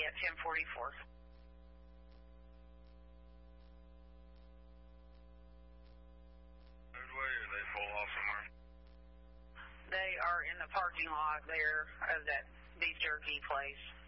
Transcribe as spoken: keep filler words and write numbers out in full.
at ten forty-four. Roadway, or they pull off somewhere? They are in the parking lot there of that beef jerky place.